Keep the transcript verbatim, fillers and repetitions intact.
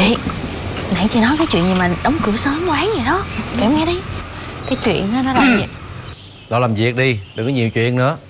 Chị, nãy chị nói cái chuyện gì mà đóng cửa sớm quán vậy đó. Kể em nghe đi. Cái chuyện đó nó là gì? Lo làm việc đi, đừng có nhiều chuyện nữa.